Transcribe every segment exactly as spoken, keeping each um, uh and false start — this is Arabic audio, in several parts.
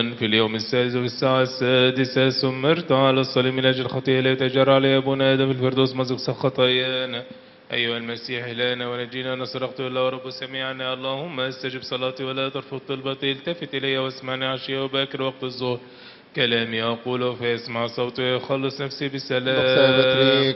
في اليوم السادس وفي الساعة السادسة سمرت على الصليب من أجل الخطيئة التي جرى عليها أبونا آدم في الفردوس مزق خطايانا. أيها المسيح لنا ونجينا نصرخت إلا ورب سميعنا. اللهم استجب صلاتي ولا ترفض طلبتي. التفت إلي واسمعني عشية وباكر وقت الظهر. كلامي أقوله فيسمع صوتي ويخلص نفسي بسلام.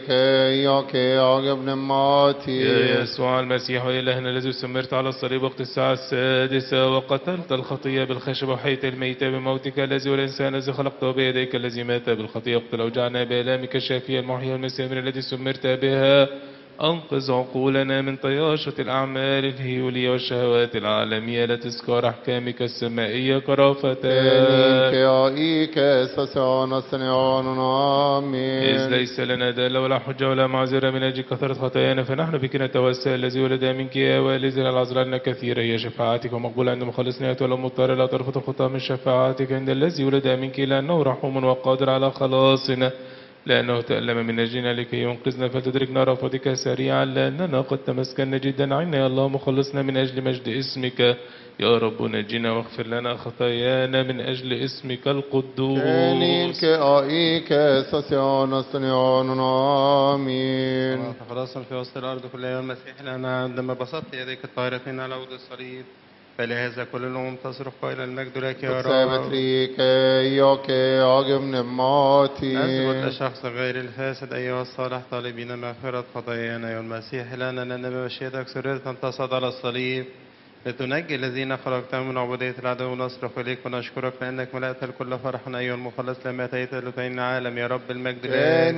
يا يسوع المسيح وإلهنا الذي سمرت على الصليب وقت الساعة السادسة وقتلت الخطية بالخشب وحيت الميت بموتك الذي والإنسان الذي خلقته بيديك الذي مات بالخطية اقتل أوجعنا بآلامك الشافية المحيي المسامر الذي سمرت بها. أنقذ عقولنا من طياشة الأعمال الهيولية والشهوات العالمية لا تذكر أحكامك السمائية كرافتك. إذ ليس لنا دالة ولا حجة ولا معذرة من أجل كثرة خطايانا فنحن بك نتوسل الذي ولد منك يا والد العذراء كثيرة هي شفاعتك ومقبولة عند مخلصنا ولا مضطر لا ترفض الخطأ من شفاعتك عند الذي ولد منك لأنه رحوم وقادر على خلاصنا لأنه تألم من أجلنا لكي ينقذنا فلتدركنا رفضك سريعا لأننا قد تمسكنا جدا عنا يا الله مخلصنا من أجل مجد اسمك. يا رب نجينا واغفر لنا خطايانا من أجل اسمك القدوس. آمين. خلاصا في وسط الأرض كل يوم المسيح لنا عندما بسطت يديك الطاهرتين على عود الصليب فلهذا كل الأمم تصرخ قائلا المجد لك يا رب. أثبت لشخص غير الفاسد أيها الصالح طالبين مغفرة خطايانا يا المسيح لنا لأن بمشيئتك سررت أن تصعد على الصليب لتنجي الذين خرجتهم من عبودية العدو. نصرخ إليك ونشكرك لأنك ملأت الكل فرحا أيها المخلص لما أتيت لتعين العالم يا رب المجد لك.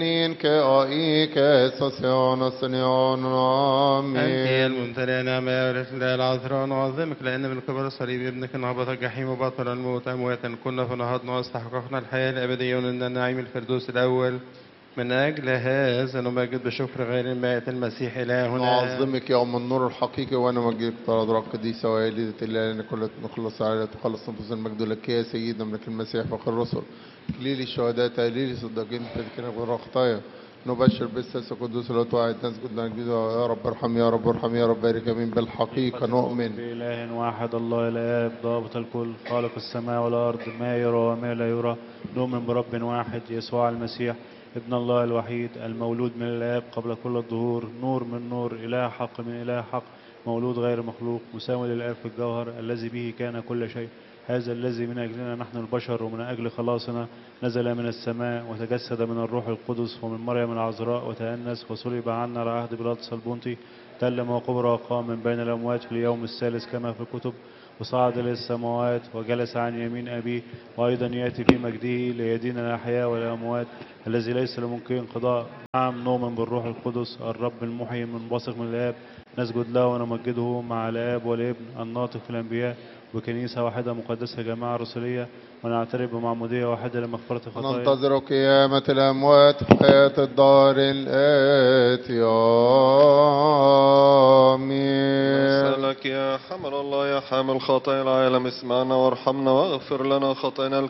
أنت يا الممتلئ نعمة يا ولد الله العذراء نعظمك لأن من كبر صليب ابنك نهبط الجحيم وبطل الموت أمواتا كنا فنهضنا واستحققنا الحياة الأبدية ونلنا النعيم الفردوس الأول. من أجل هذا نمجد بشكر غير المائت المسيح إلهنا. نعظمك يا أم النور الحقيقي وأنا مجدك ترى القديسة ويلدة الله لأن كل نخلص على تخلص نفوس المجد لك يا سيدنا ملك المسيح فخر الرسل ليلي الشهداء تهليلي صدقين تذكرنا بغير خطايا نبشر بالساس القدوس لا توعد نسجد نجد يا رب ارحم يا رب ارحم يا رب بارك امين. بالحقيقة نؤمن بإله واحد الله الآب ضابط الكل خالق السماء والأرض ما يرى وما لا يرى. نؤمن برب واحد يسوع المسيح ابن الله الوحيد المولود من الآب قبل كل الظهور نور من نور إله حق من إله حق مولود غير مخلوق مساوي للآب في الجوهر الذي به كان كل شيء. هذا الذي من أجلنا نحن البشر ومن أجل خلاصنا نزل من السماء وتجسد من الروح القدس ومن مريم العذراء وتأنس وصلب عنا على عهد بيلاطس البنطي تألم وقبر وقام من بين الأموات في اليوم الثالث كما في الكتب وصعد إلى السماوات وجلس عن يمين أبيه وأيضا يأتي في مجده ليدين الأحياء والأموات الذي ليس لممكن انقضاء. نعم نؤمن بالروح القدس الرب المحيي المنبثق من الآب نسجد له ونمجده مع الآب والابن الناطق في الأنبياء وكنيسة واحدة مقدسة جماعة رسولية ونعترف بمعمودية واحدة لمغفرة الخطايا. ننتظر قيامة الأموات في حياة الدار الآتية. آمين. نسألك يا حمل الله يا حامل خطايا العالم اسمعنا وارحمنا واغفر لنا خطايانا